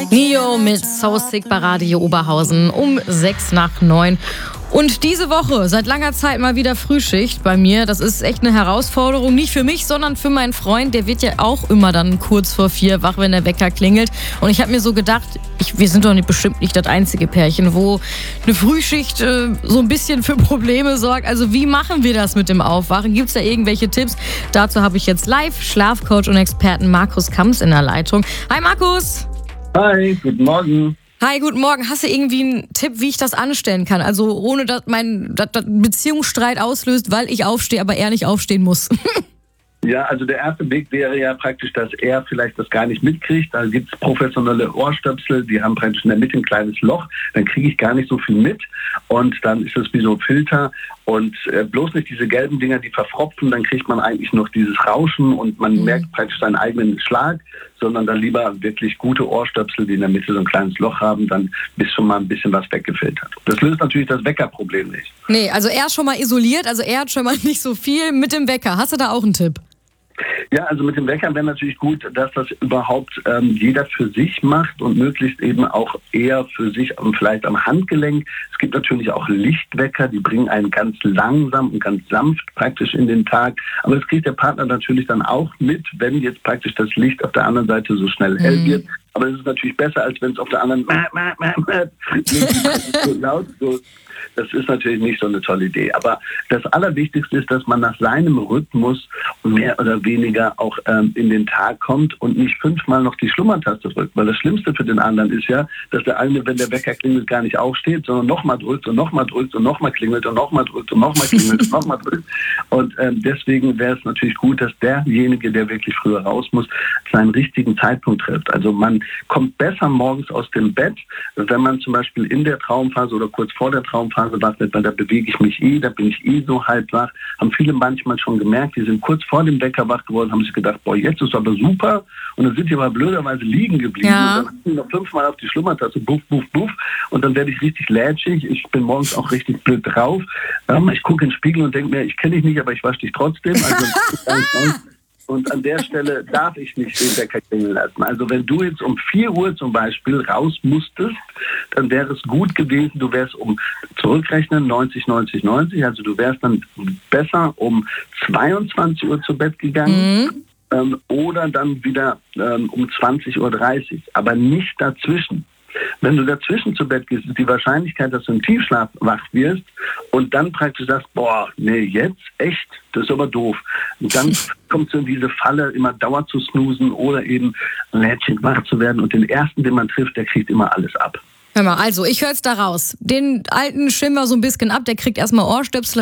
Nio mit So Sick bei Radio Oberhausen um 8:06. Und diese Woche seit langer Zeit mal wieder Frühschicht bei mir. Das ist echt eine Herausforderung, nicht für mich, sondern für meinen Freund. Der wird ja auch immer dann kurz vor 4 wach, wenn der Wecker klingelt. Und ich habe mir so gedacht, wir sind doch bestimmt nicht das einzige Pärchen, wo eine Frühschicht so ein bisschen für Probleme sorgt. Also wie machen wir das mit dem Aufwachen? Gibt es da irgendwelche Tipps? Dazu habe ich jetzt live Schlafcoach und Experten Markus Kamps in der Leitung. Hi Markus! Hi, guten Morgen. Hi, guten Morgen. Hast du irgendwie einen Tipp, wie ich das anstellen kann? Also ohne, dass mein Beziehungsstreit auslöst, weil ich aufstehe, aber er nicht aufstehen muss. Ja, also der erste Weg wäre ja praktisch, dass er vielleicht das gar nicht mitkriegt. Da gibt es professionelle Ohrstöpsel, die haben praktisch in der Mitte ein kleines Loch. Dann kriege ich gar nicht so viel mit und dann ist es wie so ein Filter. Und bloß nicht diese gelben Dinger, die verfropfen, dann kriegt man eigentlich noch dieses Rauschen und man merkt praktisch seinen eigenen Schlag, sondern dann lieber wirklich gute Ohrstöpsel, die in der Mitte so ein kleines Loch haben, dann ist schon mal ein bisschen was weggefiltert. Das löst natürlich das Weckerproblem nicht. Nee, also er ist schon mal isoliert, also er hat schon mal nicht so viel mit dem Wecker. Hast du da auch einen Tipp? Ja, also mit dem Wecker wäre natürlich gut, dass das überhaupt jeder für sich macht und möglichst eben auch eher für sich vielleicht am Handgelenk. Es gibt natürlich auch Lichtwecker, die bringen einen ganz langsam und ganz sanft praktisch in den Tag. Aber das kriegt der Partner natürlich dann auch mit, wenn jetzt praktisch das Licht auf der anderen Seite so schnell hell wird. Aber es ist natürlich besser, als wenn es auf der anderen so laut so. Das ist natürlich nicht so eine tolle Idee. Aber das Allerwichtigste ist, dass man nach seinem Rhythmus mehr oder weniger auch in den Tag kommt und nicht 5-mal noch die Schlummertaste drückt. Weil das Schlimmste für den anderen ist ja, dass der eine, wenn der Wecker klingelt, gar nicht aufsteht, sondern nochmal drückt und nochmal drückt und nochmal klingelt und nochmal drückt und nochmal klingelt und nochmal drückt. Und deswegen wäre es natürlich gut, dass derjenige, der wirklich früher raus muss, seinen richtigen Zeitpunkt trifft. Also man kommt besser morgens aus dem Bett, wenn man zum Beispiel in der Traumphase oder kurz vor der Traumphase wach wird, weil da bewege ich mich da bin ich so halb wach. Haben viele manchmal schon gemerkt, die sind kurz vor dem Wecker wach geworden, haben sich gedacht, boah, jetzt ist aber super. Und dann sind die aber blöderweise liegen geblieben. Ja. Und dann haben die noch 5-mal auf die Schlummertaste, buff, buff, buff. Und dann werde ich richtig lätschig. Ich bin morgens auch richtig blöd drauf. Ich gucke in den Spiegel und denke mir, ich kenne dich nicht, aber ich wasche dich trotzdem. Also und an der Stelle darf ich nicht den Wecker klingeln lassen. Also wenn du jetzt um 4 Uhr zum Beispiel raus musstest, dann wäre es gut gewesen, du wärst zurückrechnen, 90, 90, 90, also du wärst dann besser um 22 Uhr zu Bett gegangen oder dann wieder um 20:30 Uhr, aber nicht dazwischen. Wenn du dazwischen zu Bett gehst, ist die Wahrscheinlichkeit, dass du im Tiefschlaf wach wirst und dann praktisch sagst, boah, nee, jetzt echt, das ist aber doof. Und dann kommst du in diese Falle, immer dauer zu snoosen oder eben lätschig wach zu werden und den ersten, den man trifft, der kriegt immer alles ab. Hör mal, also ich höre jetzt da raus. Den alten schimmen wir so ein bisschen ab, der kriegt erstmal Ohrstöpsel